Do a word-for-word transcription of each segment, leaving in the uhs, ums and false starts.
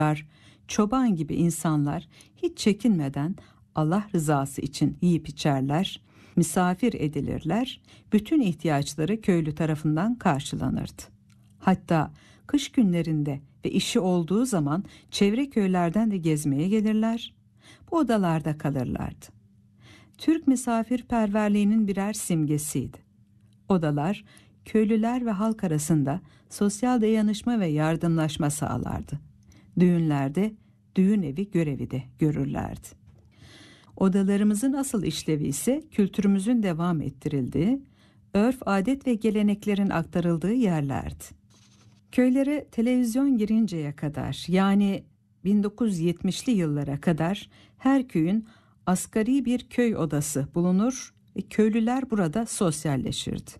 çoban gibi insanlar hiç çekinmeden Allah rızası için yiyip içerler, misafir edilirler, bütün ihtiyaçları köylü tarafından karşılanırdı. Hatta kış günlerinde ve işi olduğu zaman çevre köylerden de gezmeye gelirler, bu odalarda kalırlardı. Türk misafirperverliğinin birer simgesiydi. Odalar, köylüler ve halk arasında sosyal dayanışma ve yardımlaşma sağlardı. Düğünlerde düğün evi görevi de görürlerdi. Odalarımızın asıl işlevi ise kültürümüzün devam ettirildiği, örf, adet ve geleneklerin aktarıldığı yerlerdi. Köylere televizyon girinceye kadar, yani bin dokuz yüz yetmişli yıllara kadar her köyün asgari bir köy odası bulunur ve köylüler burada sosyalleşirdi.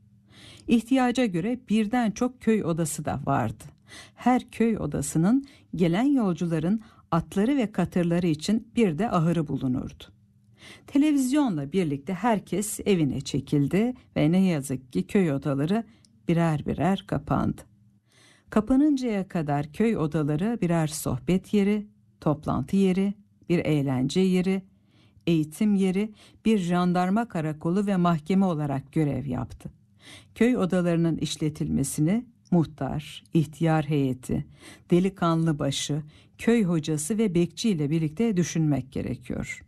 İhtiyaca göre birden çok köy odası da vardı. Her köy odasının gelen yolcuların atları ve katırları için bir de ahırı bulunurdu. Televizyonla birlikte herkes evine çekildi ve ne yazık ki köy odaları birer birer kapandı. Kapanıncaya kadar köy odaları birer sohbet yeri, toplantı yeri, bir eğlence yeri, eğitim yeri, bir jandarma karakolu ve mahkeme olarak görev yaptı. Köy odalarının işletilmesini muhtar, ihtiyar heyeti, delikanlı başı, köy hocası ve bekçi ile birlikte düşünmek gerekiyor.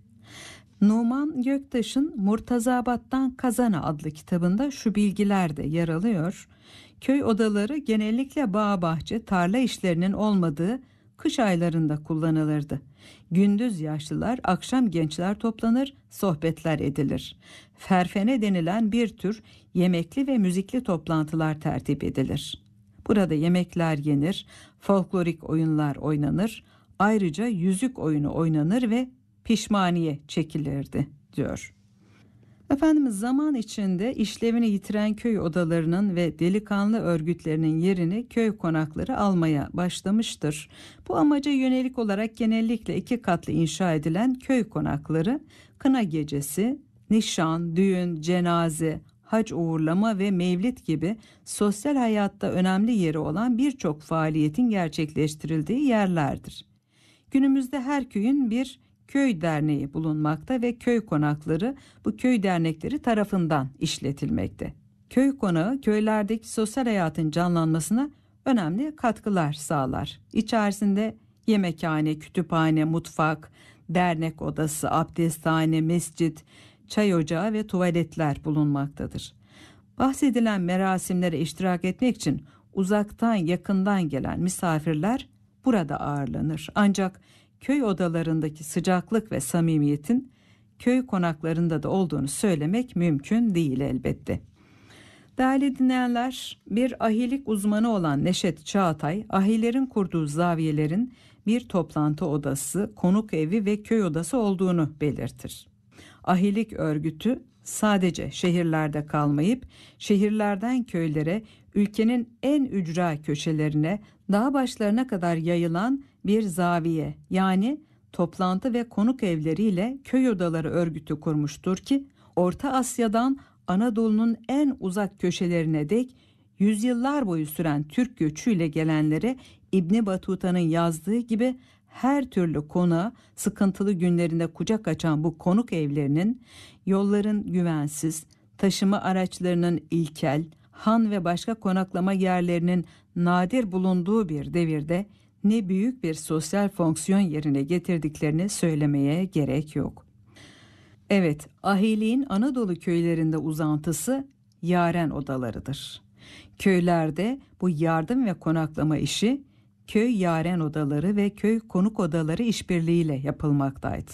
Numan Göktaş'ın Murtazabat'tan Kazana adlı kitabında şu bilgiler de yer alıyor. Köy odaları genellikle bağ bahçe, tarla işlerinin olmadığı kış aylarında kullanılırdı. Gündüz yaşlılar, akşam gençler toplanır, sohbetler edilir. Ferfene denilen bir tür yemekli ve müzikli toplantılar tertip edilir. Burada yemekler yenir, folklorik oyunlar oynanır, ayrıca yüzük oyunu oynanır ve pişmaniye çekilirdi, diyor. Efendimiz zaman içinde işlevini yitiren köy odalarının ve delikanlı örgütlerinin yerini köy konakları almaya başlamıştır. Bu amaca yönelik olarak genellikle iki katlı inşa edilen köy konakları, kına gecesi, nişan, düğün, cenaze, hac uğurlama ve mevlid gibi sosyal hayatta önemli yeri olan birçok faaliyetin gerçekleştirildiği yerlerdir. Günümüzde her köyün bir köy derneği bulunmakta ve köy konakları bu köy dernekleri tarafından işletilmekte. Köy konağı köylerdeki sosyal hayatın canlanmasına önemli katkılar sağlar. İçerisinde yemekhane, kütüphane, mutfak, dernek odası, abdesthane, mescit, çay ocağı ve tuvaletler bulunmaktadır. Bahsedilen merasimlere iştirak etmek için uzaktan yakından gelen misafirler burada ağırlanır. Ancak köy odalarındaki sıcaklık ve samimiyetin köy konaklarında da olduğunu söylemek mümkün değil elbette. Değerli dinleyenler, bir ahilik uzmanı olan Neşet Çağatay, ahilerin kurduğu zaviyelerin bir toplantı odası, konuk evi ve köy odası olduğunu belirtir. Ahilik örgütü sadece şehirlerde kalmayıp şehirlerden köylere, ülkenin en ücra köşelerine, dağ başlarına kadar yayılan bir zaviye, yani toplantı ve konuk evleriyle köy odaları örgütü kurmuştur ki Orta Asya'dan Anadolu'nun en uzak köşelerine dek yüzyıllar boyu süren Türk göçüyle gelenlere İbn Batuta'nın yazdığı gibi her türlü konağa sıkıntılı günlerinde kucak açan bu konuk evlerinin, yolların güvensiz, taşıma araçlarının ilkel, han ve başka konaklama yerlerinin nadir bulunduğu bir devirde ne büyük bir sosyal fonksiyon yerine getirdiklerini söylemeye gerek yok. Evet, ahiliğin Anadolu köylerinde uzantısı yaren odalarıdır. Köylerde bu yardım ve konaklama işi köy yaren odaları ve köy konuk odaları işbirliğiyle yapılmaktaydı.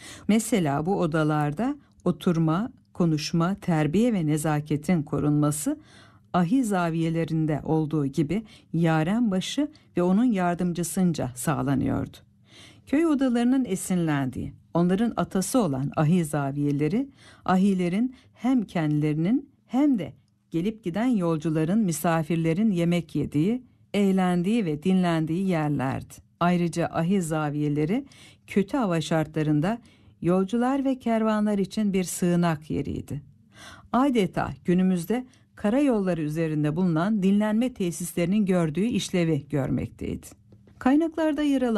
Mesela bu odalarda oturma, konuşma, terbiye ve nezaketin korunması ahi zaviyelerinde olduğu gibi yarenbaşı ve onun yardımcısınca sağlanıyordu. Köy odalarının esinlendiği, onların atası olan ahi zaviyeleri, ahilerin hem kendilerinin hem de gelip giden yolcuların, misafirlerin yemek yediği, eğlendiği ve dinlendiği yerlerdi. Ayrıca ahi zaviyeleri kötü hava şartlarında yolcular ve kervanlar için bir sığınak yeriydi. Adeta günümüzde karayolları üzerinde bulunan dinlenme tesislerinin gördüğü işlevi görmekteydi. Kaynaklarda yer alan